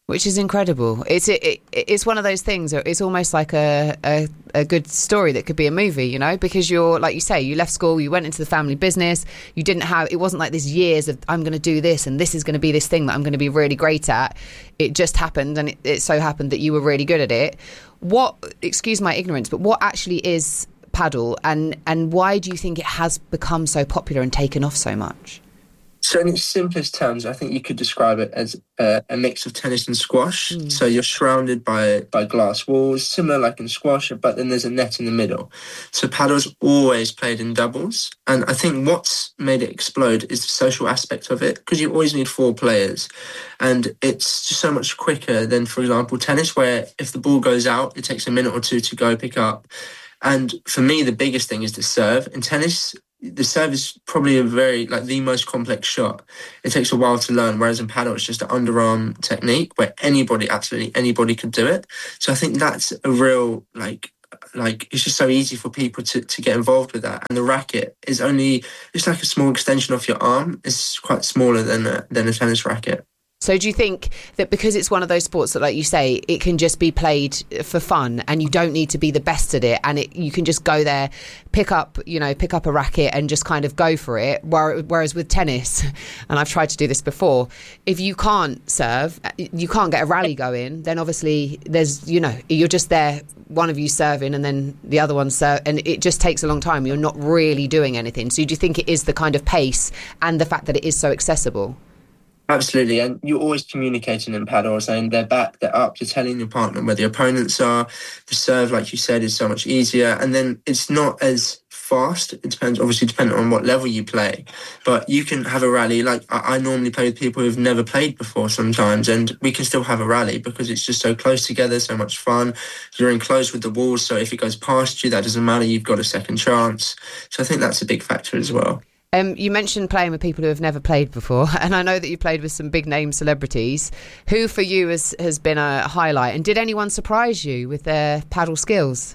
Which is incredible. It's it, it, it's one of those things. It's almost like a, a a good story that could be a movie, you know, because you're, like you say, you left school, you went into the family business. You didn't have. It wasn't like this years of I'm going to do this and this is going to be this thing that I'm going to be really great at. It just happened, and it, it so happened that you were really good at it. What? Excuse my ignorance, but what actually is paddle, and and why do you think it has become so popular and taken off so much? So in its simplest terms, I think you could describe it as a, a mix of tennis and squash. Mm. So you're surrounded by by glass walls, similar like in squash, but then there's a net in the middle. So paddle's always played in doubles. And I think what's made it explode is the social aspect of it, because you always need four players. And it's just so much quicker than, for example, tennis, where if the ball goes out, it takes a minute or two to go pick up. And for me, the biggest thing is the serve. In tennis, the serve is probably a very, like, the most complex shot. It takes a while to learn, whereas in paddle, it's just an underarm technique where anybody, absolutely anybody could do it. So I think that's a real, like, like it's just so easy for people to, to get involved with that. And the racket is only, it's like a small extension of your arm. It's quite smaller than a, than a tennis racket. So do you think that because it's one of those sports that, like you say, it can just be played for fun and you don't need to be the best at it, and it, you can just go there, pick up, you know, pick up a racket and just kind of go for it? Whereas with tennis, and I've tried to do this before, if you can't serve, you can't get a rally going, then obviously there's, you know, you're just there, one of you serving and then the other one serve, and it just takes a long time. You're not really doing anything. So do you think it is the kind of pace and the fact that it is so accessible? Absolutely, and you're always communicating in paddle, saying they're back, they're up, you're telling your partner where the opponents are. The serve, like you said, is so much easier, and then it's not as fast. It depends, obviously, depending on what level you play, but you can have a rally. Like I, I normally play with people who've never played before sometimes, and we can still have a rally because it's just so close together, so much fun. You're enclosed with the walls, so if it goes past you, that doesn't matter, you've got a second chance. So I think that's a big factor as well. Um, you mentioned playing with people who have never played before, and I know that you played with some big name celebrities. Who for you has, has been a highlight, and did anyone surprise you with their paddle skills?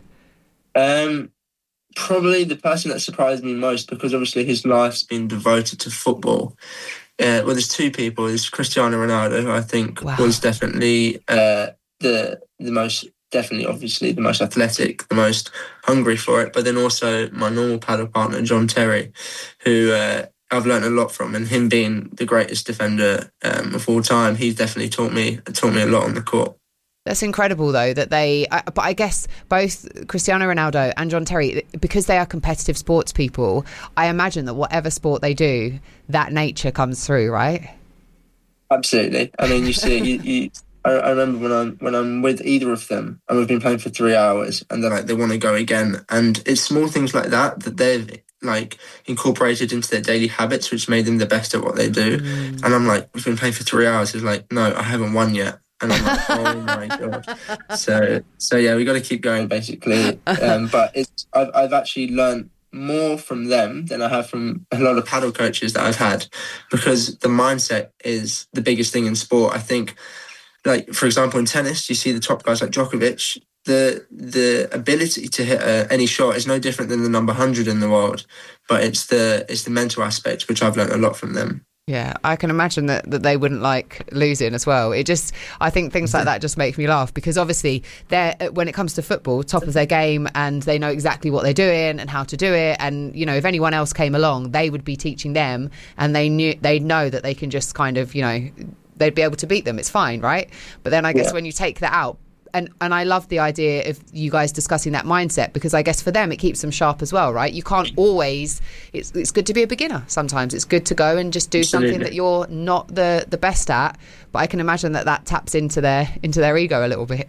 Um, probably the person that surprised me most, because obviously his life's been devoted to football. Uh, well, there's two people. There's Cristiano Ronaldo, who I think wow. was definitely uh, the the most... definitely, obviously, the most athletic, the most hungry for it. But then also my normal paddle partner, John Terry, who uh, I've learned a lot from. And him being the greatest defender um, of all time, he's definitely taught me taught me a lot on the court. That's incredible, though, that they... Uh, but I guess both Cristiano Ronaldo and John Terry, because they are competitive sports people, I imagine that whatever sport they do, that nature comes through, right? Absolutely. I mean, you see... you, you I, I remember when I'm when I'm with either of them, and we've been playing for three hours, and they're like, they want to go again. And it's small things like that that they've like incorporated into their daily habits, which made them the best at what they do. Mm. And I'm like, we've been playing for three hours. It's like, no, I haven't won yet. And I'm like, oh my god. So so yeah, we got to keep going basically. Um, but it's I've I've actually learned more from them than I have from a lot of paddle coaches that I've had, because the mindset is the biggest thing in sport. I think. Like, for example, in tennis, you see the top guys like Djokovic, the the ability to hit a, any shot is no different than the number one hundred in the world, but it's the it's the mental aspect, which I've learned a lot from them. Yeah, I can imagine that, that they wouldn't like losing as well. It just, I think things like that just make me laugh, because obviously they're, when it comes to football, top of their game, and they know exactly what they're doing and how to do it. And, you know, if anyone else came along, they would be teaching them, and they knew, they know that they can just kind of, you know, they'd be able to beat them. It's fine, right? But then I guess yeah. when you take that out, and, and I love the idea of you guys discussing that mindset, because I guess for them it keeps them sharp as well, right? You can't always, it's it's good to be a beginner sometimes. It's good to go and just do Absolutely. something that you're not the, the best at, but I can imagine that that taps into their into their ego a little bit.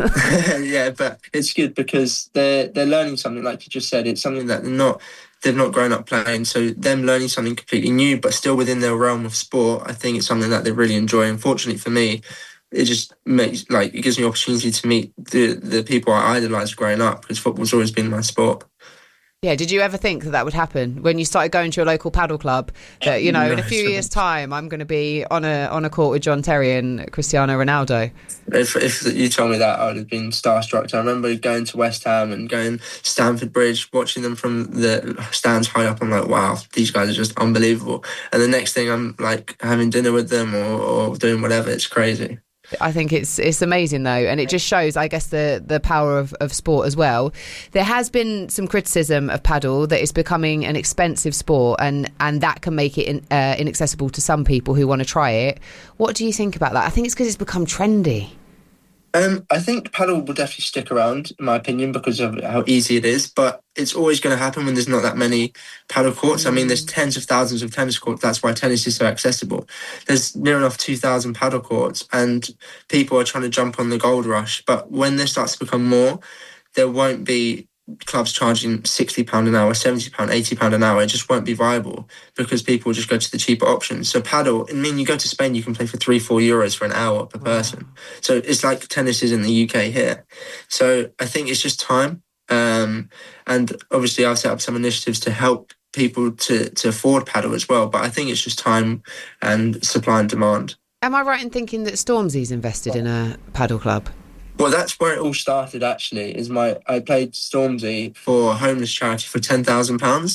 Yeah, but it's good because they're, they're learning something, like you just said. It's something that they're not... they've not grown up playing, so them learning something completely new but still within their realm of sport, I think it's something that they really enjoy. Unfortunately for me, it just makes, like, it gives me opportunity to meet the the people I idolised growing up, because football's always been my sport. Yeah, did you ever think that that would happen when you started going to your local paddle club, that, you know, no, in a few years' time I'm going to be on a on a court with John Terry and Cristiano Ronaldo? If if you told me that, I would have been starstruck. I remember going to West Ham and going Stamford Bridge, watching them from the stands high up. I'm like, wow, these guys are just unbelievable. And the next thing, I'm like having dinner with them or, or doing whatever. It's crazy. I think it's it's amazing though, and it just shows, I guess, the the power of, of sport as well. There has been some criticism of paddle that it's becoming an expensive sport, and and that can make it in, uh, inaccessible to some people who want to try it. What do you think about that? I think it's because it's become trendy. Um, I think paddle will definitely stick around, in my opinion, because of how easy it is. But it's always going to happen when there's not that many paddle courts. Mm. I mean, there's tens of thousands of tennis courts. That's why tennis is so accessible. There's near enough two thousand paddle courts, and people are trying to jump on the gold rush. But when there starts to become more, there won't be clubs charging sixty pounds an hour, seventy pounds, eighty pounds an hour. It just won't be viable because people just go to the cheaper options. So paddle, I mean, you go to Spain, you can play for three, four euros for an hour per person. So it's like tennis is in the U K here. So I think it's just time. Um, and obviously I've set up some initiatives to help people to, to afford paddle as well. But I think it's just time and supply and demand. Am I right in thinking that Stormzy's invested in a paddle club? Well, that's where it all started, actually, is my I played Stormzy for a homeless charity for ten thousand pounds.